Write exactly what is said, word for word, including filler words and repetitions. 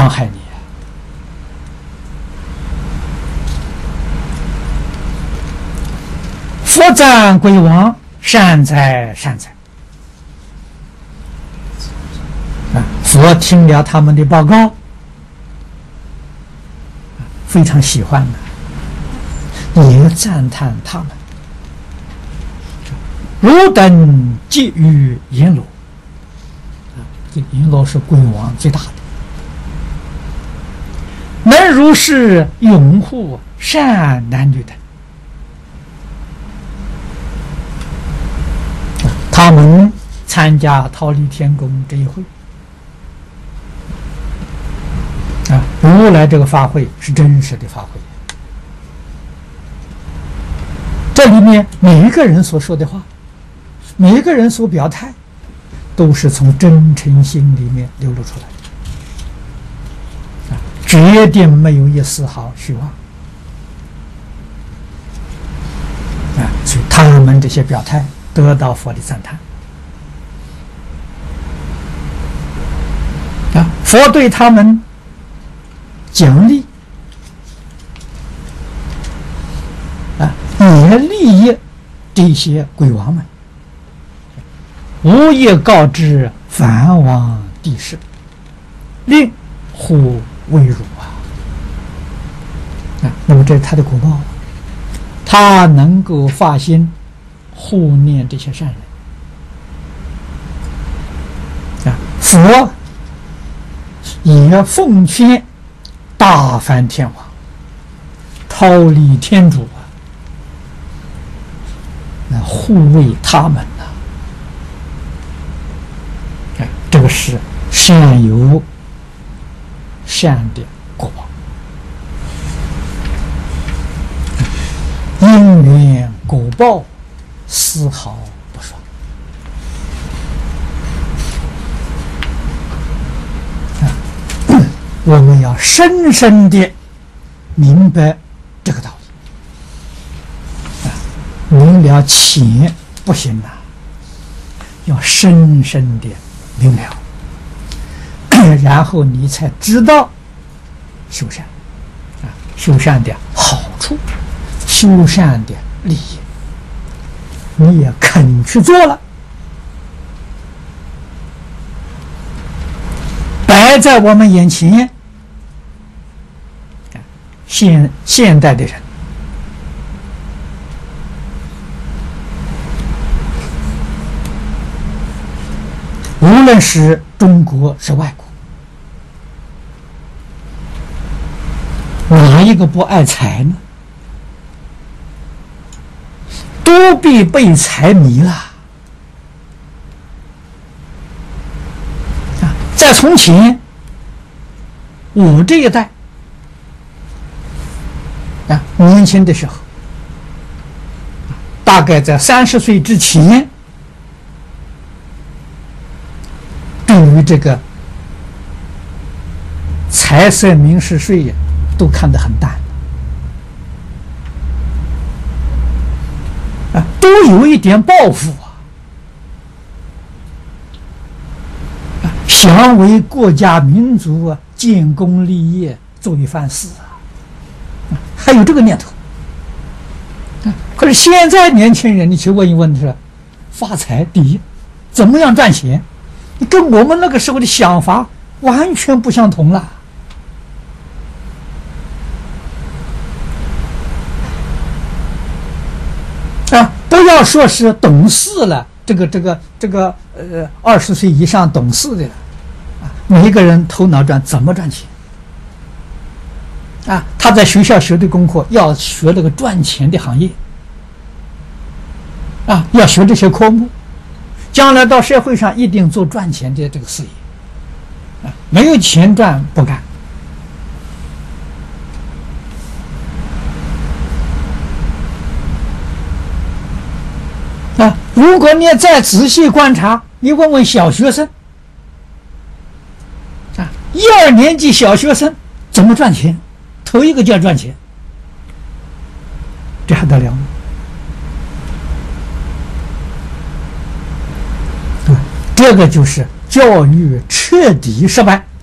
伤害你。佛赞鬼王善哉善哉。啊，佛听了他们的报告，非常喜欢的，也赞叹他们。汝等即于阎罗，啊，这阎罗是鬼王最大的，能如是拥护善男女等。他们参加忉利天宫这一会，啊，如来这个法会是真实的法会。这里面每一个人所说的话，每一个人所表态，都是从真诚心里面流露出来的，啊，决定没有一丝毫虚妄。啊，所以他们这些表态得到佛的赞叹。啊，佛对他们奖励，啊，也利益这些鬼王们，无业告知梵王帝释，令护为辱啊！啊，那么这是他的果报，他能够发心护念这些善人啊，佛也奉劝大梵天王、忉利天主啊，来护卫他们呐、啊。哎，这个是善有善的果报，因缘果报丝毫不爽。我们要深深地明白这个道理，啊，明了浅不行啊，要深深地明了，然后你才知道修善，啊，修善的好处，修善的利益，你也肯去做了，摆在我们眼前。现现代的人，无论是中国是外国，哪一个不爱财呢？都必被财迷了。啊，在从前，我这一代。啊，年轻的时候，大概在三十岁之前，对于这个财色名食睡呀，都看得很淡，啊，都有一点抱负啊，啊，想为国家民族啊建功立业，做一番事啊。还有这个念头，可是现在年轻人，你去问一问是发财第一，怎么样赚钱？你跟我们那个时候的想法完全不相同了。啊，不要说是懂事了，这个这个这个呃，二十岁以上懂事的了，啊，每一个人头脑转怎么赚钱？啊，他在学校学的功课要学那个赚钱的行业，啊，要学这些科目，将来到社会上一定做赚钱的这个事业，啊，没有钱赚不干。啊，如果你再仔细观察，你问问小学生，啊，一二年级小学生怎么赚钱？头一个就要赚钱，这还得了吗？对，这个就是教育彻底失败。